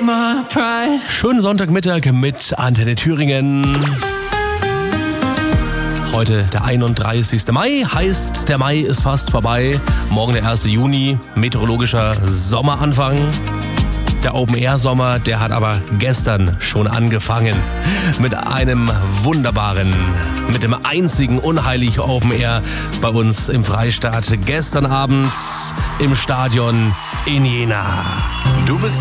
Schönen Sonntagmittag mit Antenne Thüringen. Heute der 31. Mai, heißt der Mai ist fast vorbei. Morgen der 1. Juni, meteorologischer Sommeranfang. Der Open-Air-Sommer, der hat aber gestern schon angefangen. Mit einem wunderbaren, mit dem einzigen unheiligen Open-Air bei uns im Freistaat. Gestern Abend im Stadion in Jena. Du bist